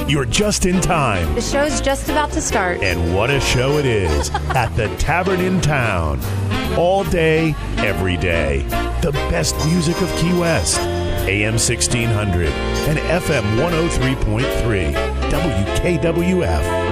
You're just in time. The show's just about to start. And what a show it is at the Tavern in Town. All day, every day. The best music of Key West. AM 1600 and FM 103.3. WKWF.